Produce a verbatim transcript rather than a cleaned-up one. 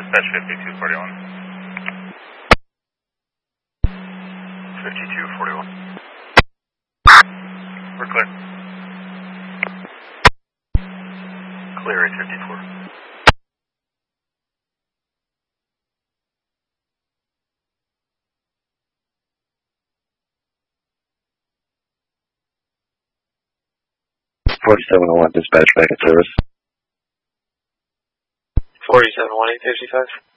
dispatch fifty-two forty-one. fifty-two forty-one. We're clear. Clear at fifty-four. forty-seven oh one, dispatch back in service. forty-seven one eight fifty-five.